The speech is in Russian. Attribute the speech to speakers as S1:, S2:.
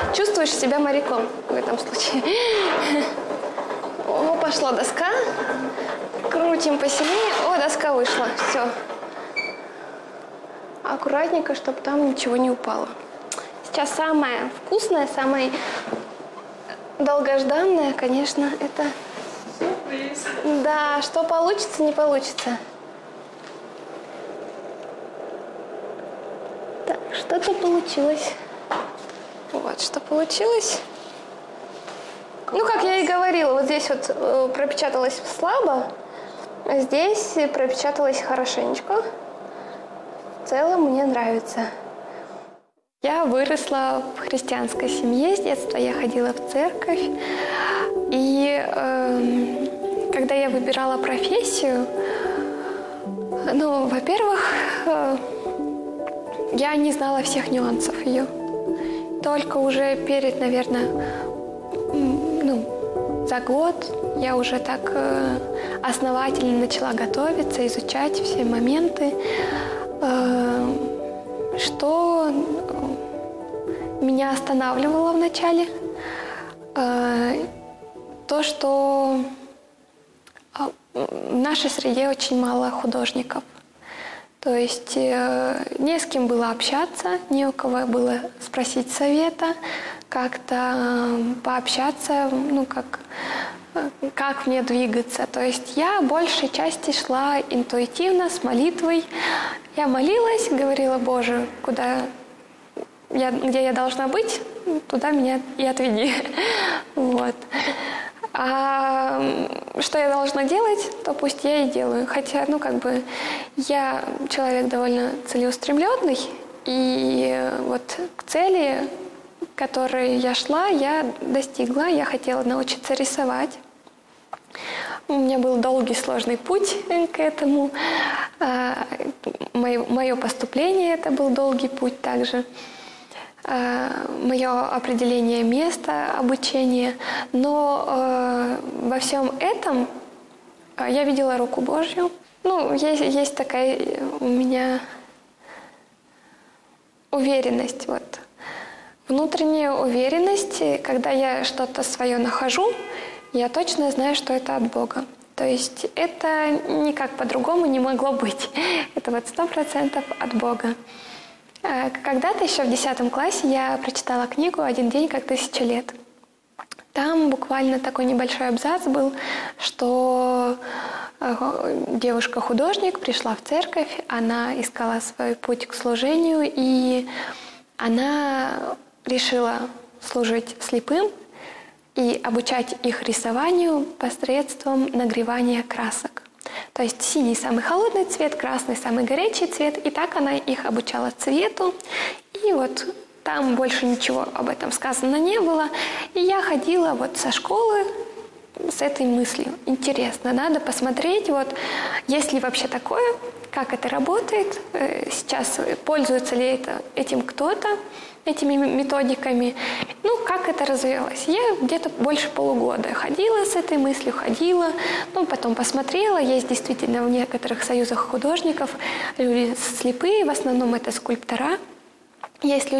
S1: чувствуешь себя моряком в этом случае. О, пошла доска. Крутим посильнее. О, доска вышла. Все. Аккуратненько, чтобы там ничего не упало. Сейчас самое вкусное, самое долгожданное, конечно, это...
S2: Сюрприз.
S1: Да, что получится, не получится. Так, что-то получилось. Вот, что получилось. Ну, как я и говорила, вот здесь вот пропечаталось слабо, а здесь пропечаталось хорошенечко. В целом мне нравится. Я выросла в христианской семье, с детства я ходила в церковь. И когда я выбирала профессию, ну, во-первых, я не знала всех нюансов ее. Только уже перед, наверное, за год я уже так основательно начала готовиться, изучать все моменты, что меня останавливало вначале. То, что в нашей среде очень мало художников. То есть не с кем было общаться, не у кого было спросить совета, как-то пообщаться, ну, как мне двигаться. То есть я большей части шла интуитивно, с молитвой. Я молилась, говорила: Боже, где я должна быть, туда меня и отведи. Вот. А что я должна делать, то пусть я и делаю. Хотя, я человек довольно целеустремленный, и вот к цели, к которой я шла, я достигла. Я хотела научиться рисовать. У меня был долгий, сложный путь к этому. Мое поступление – это был долгий путь также. Мое определение места обучения. Но во всем этом я видела руку Божью. Есть такая у меня уверенность. Вот. Внутренняя уверенность, когда я что-то свое нахожу, я точно знаю, что это от Бога. То есть это никак по-другому не могло быть. Это вот 100% от Бога. Когда-то еще в 10 классе я прочитала книгу «Один день, как 1000 лет». Там буквально такой небольшой абзац был, что девушка-художник пришла в церковь, она искала свой путь к служению, и она решила служить слепым и обучать их рисованию посредством нагревания красок. То есть синий – самый холодный цвет, красный – самый горячий цвет. И так она их обучала цвету. И вот там больше ничего об этом сказано не было. И я ходила вот со школы с этой мыслью. Интересно, надо посмотреть, вот, есть ли вообще такое, как это работает, сейчас пользуется ли этим кто-то, этими методиками, как это развивалось. Я где-то больше полугода ходила с этой мыслью, потом посмотрела, есть действительно в некоторых союзах художников люди слепые, в основном это скульптора, есть люди,